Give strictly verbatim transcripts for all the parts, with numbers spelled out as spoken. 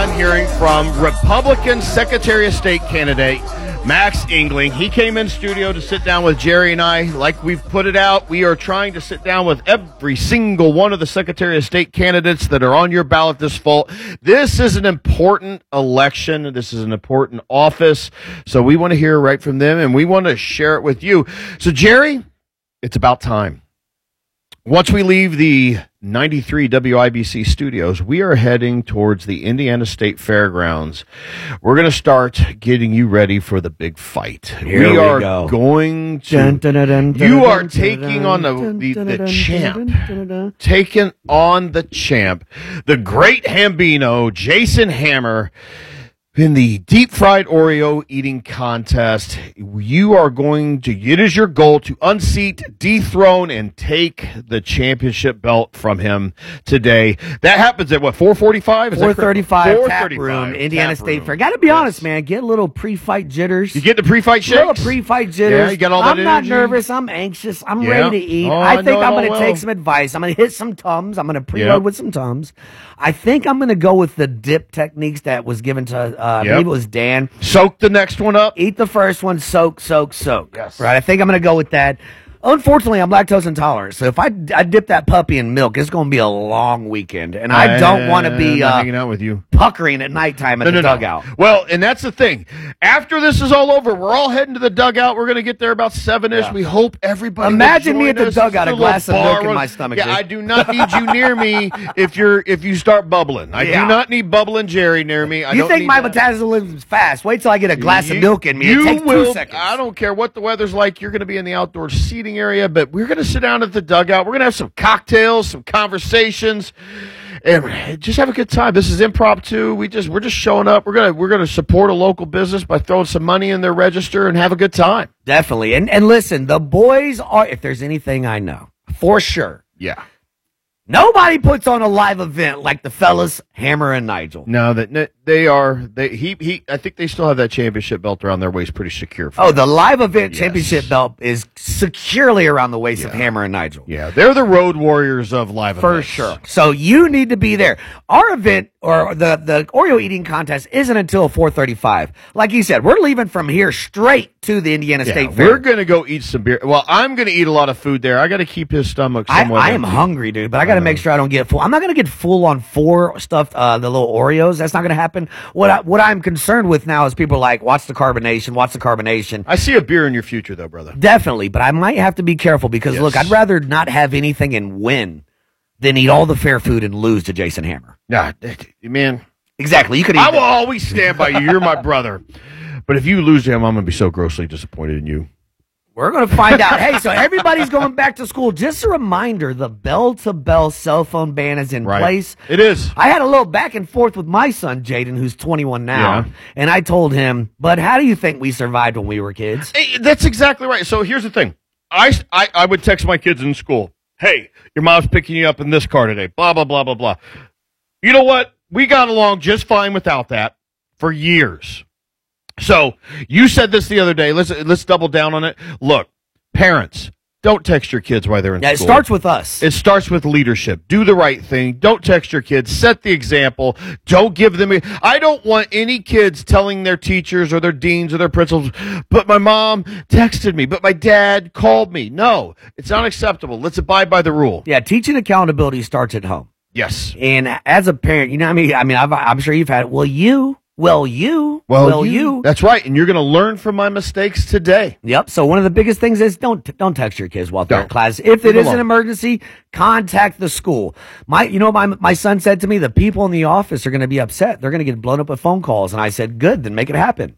I'm hearing from Republican Secretary of State candidate Max Engling. He came in studio to sit down with Jerry and I. Like we've put it out, we are trying to sit down with every single one of the Secretary of State candidates that are on your ballot this fall. This is an important election. This is an important office. So we want to hear right from them, and we want to share it with you. So, Jerry, it's about time. Once we leave the ninety-three W I B C studios, we are heading towards the Indiana State Fairgrounds. We're going to start getting you ready for the big fight. Here we, we are go. going to. Dun, dun, dun, dun, you dun, are dun, taking dun, on the, dun, the, dun, the dun, champ. dun, dun, dun, dun. Taking on the champ, the great Hambino, Jason Hammer. In the deep fried Oreo eating contest, you are going to, it is your goal to unseat, dethrone, and take the championship belt from him today. That happens at what, four forty-five? four thirty-five, tap room, Indiana State Fair. Got to be yes. honest, man. Get a little pre-fight jitters. You get the pre-fight shakes? Little pre-fight jitters. Yeah, you got all that I'm not energy? nervous. I'm anxious. I'm Yeah. ready to eat. Oh, I I think know it I'm all going to well. take some advice. I'm going to hit some Tums. I'm going to preload Yep. with some Tums. I think I'm going to go with the dip techniques that was given to, uh, I Yep. believe it was Dan. Soak the next one up. Eat the first one, soak, soak, soak. Yes. Right? I think I'm going to go with that. Unfortunately, I'm lactose intolerant, so if I, I dip that puppy in milk, it's going to be a long weekend, and I don't want to be I'm not uh, hanging out with you. puckering at nighttime at No, the no, no. dugout. Well, and that's the thing. After this is all over, we're all heading to the dugout. We're going to get there about seven-ish. Yeah. We hope everybody will Imagine me join at the us. dugout, It's a glass of little milk bar in run. my stomach, Yeah, dude. I do not need you near me if you're if you start bubbling. I Yeah. do not need bubbling Jerry near me. I You don't think need my that. metabolism is fast? Wait till I get a glass You- of milk in me. You It takes will, two seconds. I don't care what the weather's like. You're going to be in the outdoor seating area, but we're going to sit down at the dugout. We're going to have some cocktails, some conversations, and just have a good time. This is impromptu. We just we're just showing up. We're gonna we're gonna support a local business by throwing some money in their register and have a good time. Definitely. And and listen, the boys are, if there's anything I know, for sure, Yeah. nobody puts on a live event like the fellas Hammer and Nigel. No, that they are. They he he. I think they still have that championship belt around their waist, pretty secure. For Oh, them. the live event Yes. championship belt is securely around the waist of Yeah. Hammer and Nigel. Yeah, they're the road warriors of live For events. sure. So you need to be there. Our event, or the, the Oreo eating contest, isn't until four thirty-five. Like you said, we're leaving from here straight to the Indiana Yeah, State Fair. we're gonna go eat some beer. Well, I'm gonna eat a lot of food there. I got to keep his stomach I, somewhat. I am empty. hungry, dude, but I got to make sure I don't get full. I'm not going to get full on four stuffed, uh, the little Oreos. That's not going to happen. What I, what I'm concerned with now is people are like, watch the carbonation, watch the carbonation. I see a beer in your future, though, brother. Definitely, but I might have to be careful because, Yes. look, I'd rather not have anything and win than eat all the fair food and lose to Jason Hammer. Nah, man. Exactly. You could eat I will that. always stand by you. You're my brother. But if you lose to him, I'm gonna be so grossly disappointed in you. We're going to find out. Hey, so everybody's going back to school. Just a reminder, the bell-to-bell cell phone ban is in Right. place. It is. I had a little back and forth with my son, Jaden, who's twenty-one now, Yeah. and I told him, but how do you think we survived when we were kids? Hey, that's exactly right. So here's the thing. I, I, I would text my kids in school, hey, your mom's picking you up in this car today, blah, blah, blah, blah, blah. You know what? We got along just fine without that for years. So you said this the other day. Let's let's double down on it. Look, parents, don't text your kids while they're in Yeah, it school. starts with us. It starts with leadership. Do the right thing. Don't text your kids. Set the example. Don't give them. A, I don't want any kids telling their teachers or their deans or their principals, but my mom texted me, but my dad called me. No, it's unacceptable. Let's abide by the rule. Yeah, teaching accountability starts at home. Yes. And as a parent, you know what I mean? I mean, I've, I'm sure you've had it. Well, you, well, you, well, you. That's right. And you're going to learn from my mistakes today. Yep. So one of the biggest things is don't don't text your kids while they're Don't. in class. If Leave it is alone. an emergency, contact the school. My, you know, what my my son said to me, the people in the office are going to be upset. They're going to get blown up with phone calls. And I said, good, then make it happen.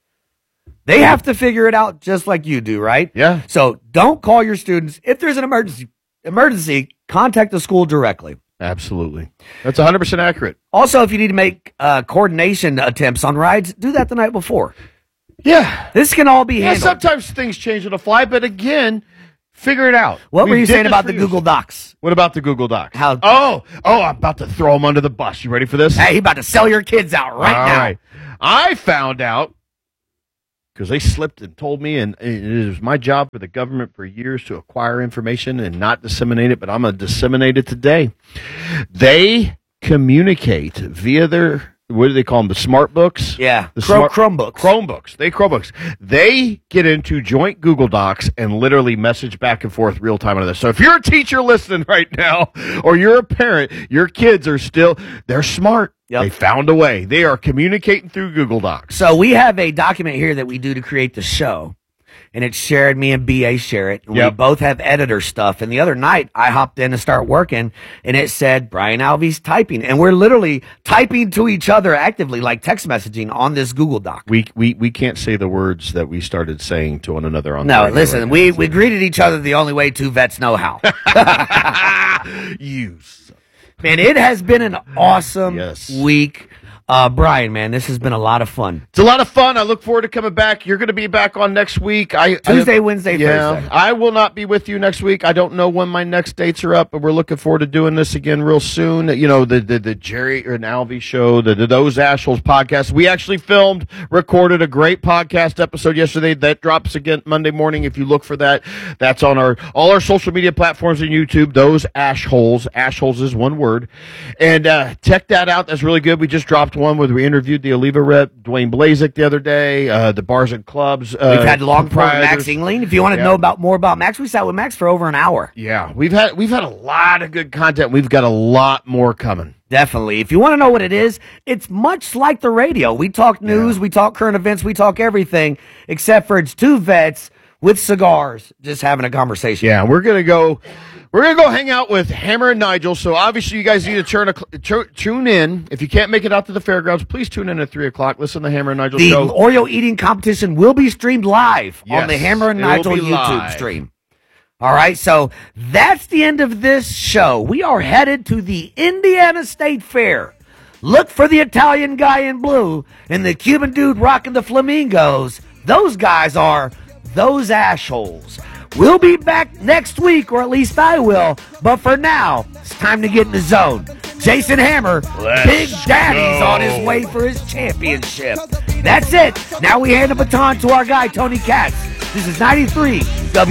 They have to figure it out just like you do, right? Yeah. So don't call your students. If there's an emergency, emergency, contact the school directly. Absolutely. That's one hundred percent accurate. Also, if you need to make uh, coordination attempts on rides, do that the night before. Yeah. This can all be Yeah, handled. sometimes things change on the fly, but again, figure it out. What We were you did saying this about for the years. Google Docs? What about the Google Docs? How- Oh, oh, I'm about to throw them under the bus. You ready for this? Hey, he about to sell your kids out right All now. right. I found out because they slipped and told me, and it was my job for the government for years to acquire information and not disseminate it, but I'm going to disseminate it today. They communicate via their what do they call them? The smart books? Yeah, the Chrome, smart, Chromebooks. Chromebooks. They Chromebooks. They get into joint Google Docs and literally message back and forth real time on this. So if you're a teacher listening right now, or you're a parent, your kids are still, they're smart. Yep. They found a way. They are communicating through Google Docs. So we have a document here that we do to create the show. And it's shared, me and B A share it. And yep. we both have editor stuff. And the other night, I hopped in to start working, and it said, Brian Alvey's typing. And we're literally typing to each other actively, like text messaging on this Google Doc. We we we can't say the words that we started saying to one another on No, the listen, right we, we greeted each other the only way two vets know how. You. Man, it has been an awesome yes. week. Uh, Brian, man, this has been a lot of fun. It's a lot of fun. I look forward to coming back. You're going to be back on next week. I Tuesday, I, Wednesday, yeah, Thursday. I will not be with you next week. I don't know when my next dates are up, but we're looking forward to doing this again real soon. You know, the the, the Jerry and Alvey show, the, the Those Ashholes podcast. We actually filmed, recorded a great podcast episode yesterday. That drops again Monday morning. If you look for that, that's on our all our social media platforms and YouTube. Those Ashholes. Ashholes is one word. And uh, check that out. That's really good. We just dropped one where we interviewed the Oliva rep, Dwayne Blazek, the other day, uh, the bars and clubs. Uh, we've had long form Max Engling. If you want to yeah. know about more about Max, we sat with Max for over an hour. Yeah, we've had we've had a lot of good content. We've got a lot more coming. Definitely. If you want to know what it is, it's much like the radio. We talk news, yeah. we talk current events, we talk everything, except for it's two vets with cigars just having a conversation. Yeah, we're gonna go. We're going to go hang out with Hammer and Nigel, so obviously you guys need to turn a, t- tune in. If you can't make it out to the fairgrounds, please tune in at three o'clock. Listen to the Hammer and Nigel the show. The Oreo eating competition will be streamed live yes, on the Hammer and Nigel YouTube live. stream. All right, so that's the end of this show. We are headed to the Indiana State Fair. Look for the Italian guy in blue and the Cuban dude rocking the flamingos. Those guys are Those Ashholes. We'll be back next week, or at least I will. But for now, it's time to get in the zone. Jason Hammer, Let's Big Daddy's go. on his way for his championship. That's it. Now we hand the baton to our guy, Tony Katz. This is ninety-three W.